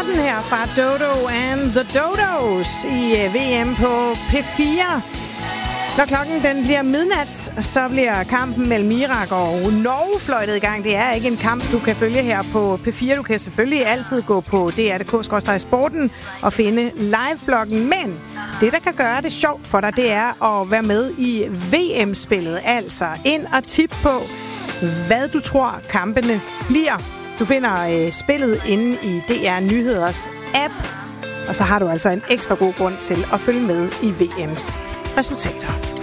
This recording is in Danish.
starten her fra Dodo and the Dodos i VM på P4. Når klokken den bliver midnat, så bliver kampen mellem Irak og Norge fløjtet i gang. Det er ikke en kamp, du kan følge her på P4. Du kan selvfølgelig altid gå på dr.dk/sporten og finde live-bloggen. Men det, der kan gøre det sjovt for dig, det er at være med i VM-spillet. Altså ind og tip på, hvad du tror kampene bliver. Du finder spillet inde i DR Nyheders app. Og så har du altså en ekstra god grund til at følge med i VM's resultater.